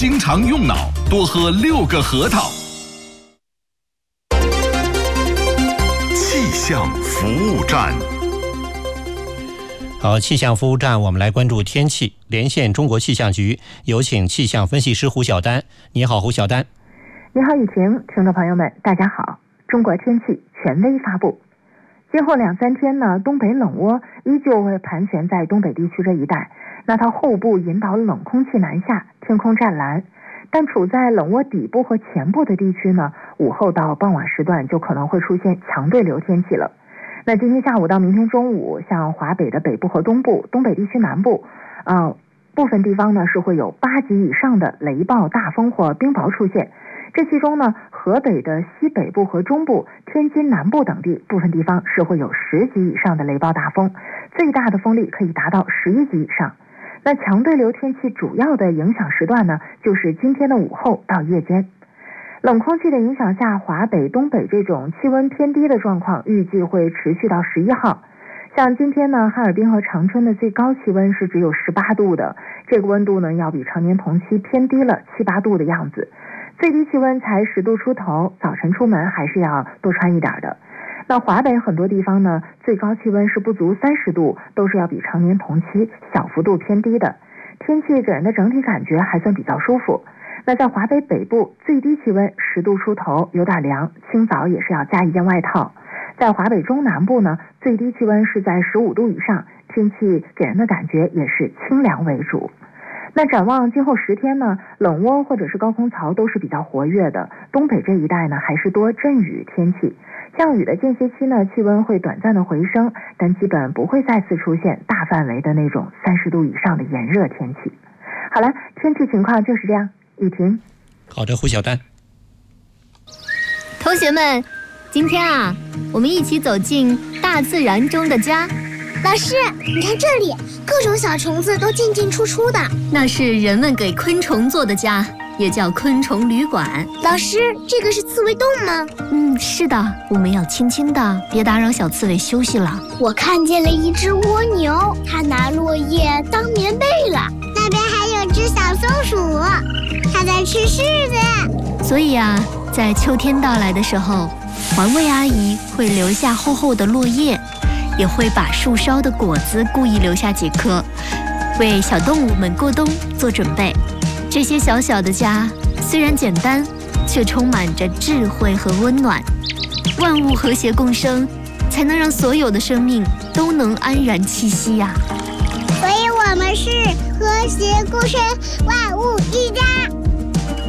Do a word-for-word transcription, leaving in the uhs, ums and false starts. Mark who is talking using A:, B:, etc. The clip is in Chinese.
A: 经常用脑，多喝六个核桃。气象服务站。
B: 好，气象服务站，我们来关注天气。连线中国气象局，有请气象分析师胡晓丹。你好，胡晓丹。
C: 你好，雨婷，听众朋友们，大家好。中国天气权威发布，今后两三天呢，东北冷涡依旧会盘旋在东北地区这一带。那它后部引导冷空气南下，天空湛蓝。但处在冷涡底部和前部的地区呢，午后到傍晚时段就可能会出现强对流天气了。那今天下午到明天中午，像华北的北部和东部、东北地区南部，呃，部分地方呢是会有八级以上的雷暴、大风或冰雹出现。这其中呢，河北的西北部和中部、天津南部等地部分地方是会有十级以上的雷暴大风，最大的风力可以达到十一级以上。那强对流天气主要的影响时段呢，就是今天的午后到夜间。冷空气的影响下，华北、东北这种气温偏低的状况预计会持续到十一号。像今天呢，哈尔滨和长春的最高气温是只有十八度的，这个温度呢要比常年同期偏低了七八度的样子。最低气温才十度出头，早晨出门还是要多穿一点的。那华北很多地方呢，最高气温是不足三十度，都是要比常年同期小幅度偏低的。天气给人的整体感觉还算比较舒服。那在华北北部，最低气温十度出头，有点凉，清早也是要加一件外套。在华北中南部呢，最低气温是在十五度以上，天气给人的感觉也是清凉为主。那展望今后十天呢，冷涡或者是高空槽都是比较活跃的，东北这一带呢还是多阵雨天气。降雨的间歇期呢，气温会短暂的回升，但基本不会再次出现大范围的那种三十度以上的炎热天气。好了，天气情况就是这样。雨婷。
B: 好的，胡晓丹。
D: 同学们，今天啊，我们一起走进大自然中的家。
E: 老师，你看这里，各种小虫子都进进出出的。
D: 那是人们给昆虫做的家，也叫昆虫旅馆。
E: 老师，这个是刺猬洞吗？
D: 嗯，是的，我们要轻轻的，别打扰小刺猬休息了。
E: 我看见了一只蜗牛，它拿落叶当棉被了。那边还有只小松鼠，它在吃柿子。
D: 所以啊，在秋天到来的时候，环卫阿姨会留下厚厚的落叶，也会把树梢的果子故意留下几颗，为小动物们过冬做准备。这些小小的家虽然简单，却充满着智慧和温暖。万物和谐共生，才能让所有的生命都能安然栖息呀、
E: 所以我们是和谐共生，万物